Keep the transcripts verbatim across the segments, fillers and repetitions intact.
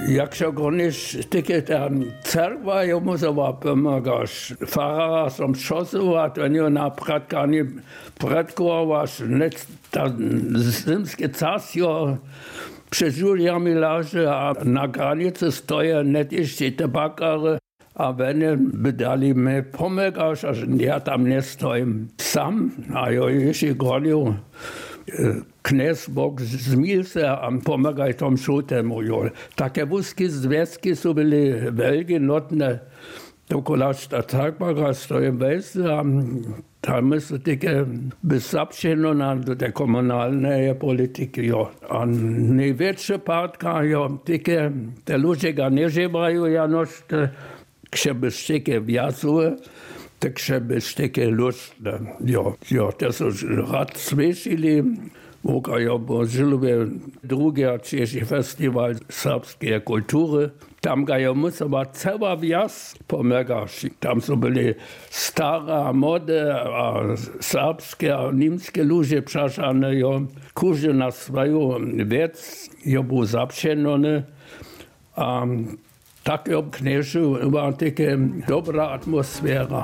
Jakщо гониш таке там церква, йому зава помагаш. Фарара сам шосуват, when you напред кани предковаш, не та зимське царство před Juliami láže a na granici stojí netiště tabakare a vene by dali mi pomágáš, až já tam nestojím sám. A jo, ještě goniu kněz Bok zmíl se a pomágaj tom šutemu. Také vůzky zvězky jsou byly velmi notné. Dokoláč ta takbara stojím vejse a tam je také bezapšeno na té komunální politiky. Jo. A největší pátka, jo, také ty lidé ga nežívají, janož, kže by také vězuje, takže by také lustné. Jo, jo, to jsou rád slyšeli, Voka jo bo žiluje drugi češi festival srbské kultury. Tam ga jo musela celá vjas pomágaš. Tam jsou byly stará mode a srbské a nímské luže přašané, jo. Kuže na svou věc, jo, bylo zapšené. A tak jo, kněžu byla také dobrá atmosféra.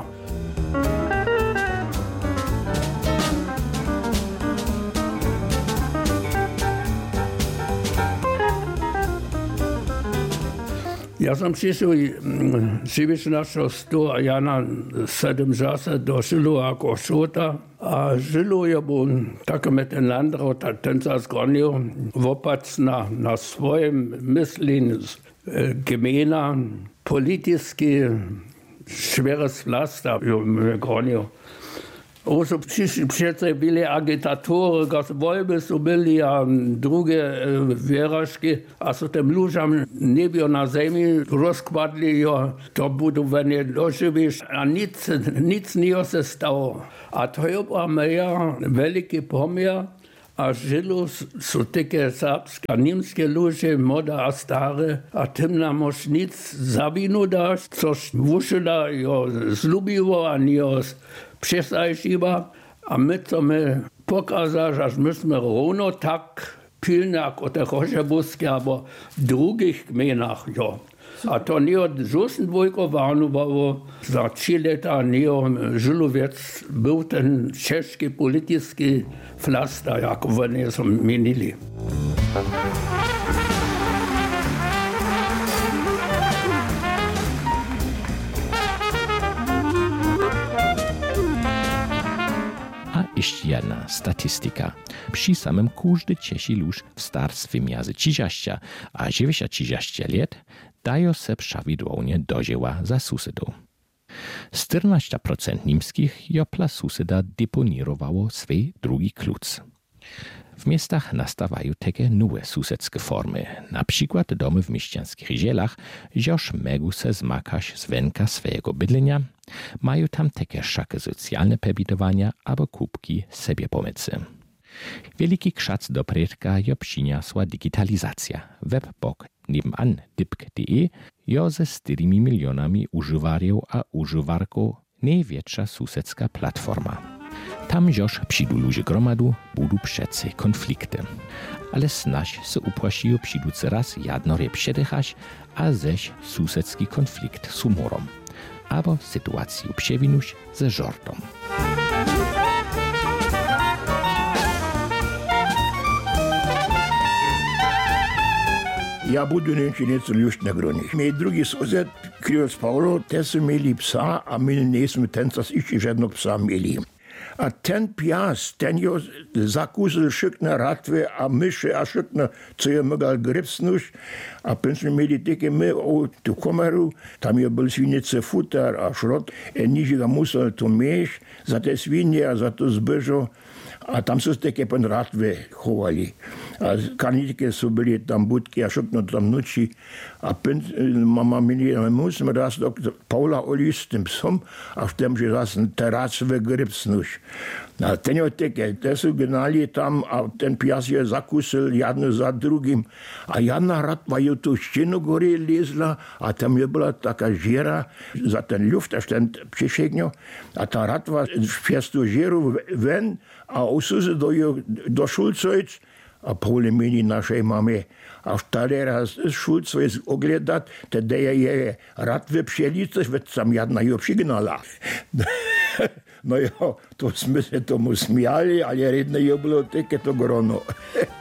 Ja sam přišel živiš našeho stu a já na sedmdesát do Žilu jako šuta. A Žilu je byl také med ten landrot, a ten se zgronil opac na, na svojím myslení gemeina, politicky schweres Pflaster gronil. Oso přece byli agitatory, gaz volby jsou byli a druge věrašky a so tem lužam nebyl na zemi rozkladli, jo, to budu veně doživíš a nic, nic neho se stalo. A to je byla moja veliký poměr a Žilu jsou také srbské a nímské luže, moda a staré a tím nám už nic zavinu dáš, což vušila, jo, zlubivo a neho přesajšiva a my to mi pokazali, že my jsme rovno tak pilní jako te Chošebusky, aber v druhých kmenách, jo. A to neho žusn dvojkovano, za tři leta neho Žilověc byl ten český politický flaster, jako oni jsme měnili. Ještě jedna statistika. Při samym każdy Češi lúž v starstwie między trzydzieści a dziewięćdziesiąt let dają se prawidłownie dożyła za susedów. czternaście procent niemskich jopla suseda deponirowało swój drugi kluc. W miastach nastawają takie nowe susedskie formy, na przykład domy w mieścianskich zielach, joż mogą se zmakać z wenka swojego bydlenia, mają tam takie szaky socjalne pobitowania albo kubki sobie pomocy. Wielki krzac do predka jo przyniosła digitalizacja. Webbok nebenan dipk kropka de jo ze czterema milionami używarów a używarków największa susedska platforma. Tam joż przyjdą ludzie gromadu, budu przece konflikty. Ale snaž se uprosijo přiduce raz jadnorje předechać, a ześ susedski konflikt s humorom. Abo sytuaciju przewinuć ze żortom. Ja budu Němčinicu już na groních. Mej drugi sosed, Krios Paulo, te su mieli psa, a my nejsme ten, co ještě žádnog psa mieli. A ten pias, ten jo zakusil šikne ratve a myše a šikne, co je mogal gripsnuš. A pensme mieli také my o tu komeru, tam je byl svinice futar a šrot, a níže ga musel to měš za te svině a za to zbyžo. A tam se také pen ratve chovali. A karnitke jsou byli tam budky a šikne tam noči. A pen, mama mieli, my musíme raz do Paula oli s tím psom a v tom, že raz teracve gripsnuš. A ten jo také, te jsou gnali tam a ten pias je zakusil jedno za drugim. A jedna ratva jo tu štěnu gory lezla a tam je byla taká žera za ten luft, až ten přišekňo. A ta ratva přes tu žeru ven a usuze do, do Šulcojc a pole meni naszej mamy. A wtedy raz szul coś oglądać, wtedy je rad wypsieli, coś tam jedna ją przygnala. No ja, to jsme se tomu smiali, ale jedno je bylo také to grono.